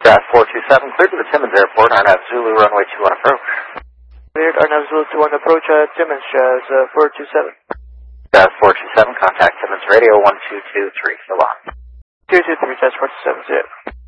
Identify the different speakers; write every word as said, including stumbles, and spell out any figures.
Speaker 1: Jazz four two seven, cleared to the Timmins Airport, Arnav Zulu, runway two one approach.
Speaker 2: Cleared, Arnav Zulu two one approach, uh, Timmins, Jazz uh, four two seven.
Speaker 1: Jazz four two seven, contact Timmins Radio one two two three, so on.
Speaker 2: two two three, Jazz four two seven, zero.